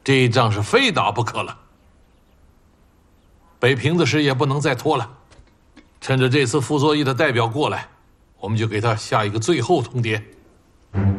这一仗是非打不可了。北平的事也不能再拖了，趁着这次傅作义的代表过来，我们就给他下一个最后通牒。